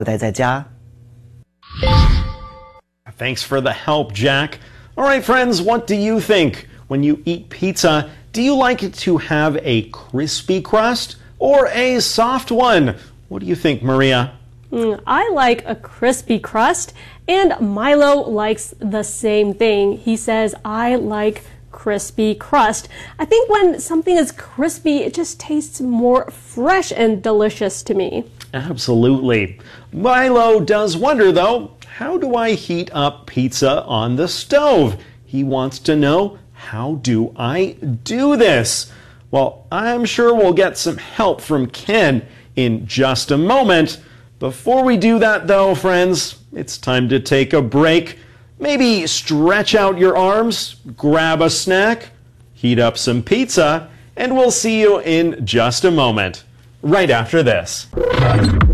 待在家。 Thanks for the help, Jack. All right, friends, what do you think? When you eat pizza, do you like it to have a crispy crust or a soft one? What do you think, Maria? I like a crispy crust, and Milo likes the same thing. He says, I like crispy crust. I think when something is crispy, it just tastes more fresh and delicious to me. Absolutely. Milo does wonder, though, how do I heat up pizza on the stove? He wants to know, how do I do this? Well, I'm sure we'll get some help from Ken in just a moment. Before we do that, though, friends, it's time to take a break. Maybe stretch out your arms, grab a snack, heat up some pizza, and we'll see you in just a moment, right after this.